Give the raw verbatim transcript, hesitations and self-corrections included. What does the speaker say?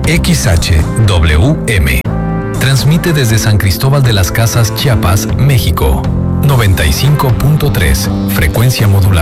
X H W M. Transmite desde San Cristóbal de las Casas, Chiapas, México. noventa y cinco punto tres, frecuencia modulada.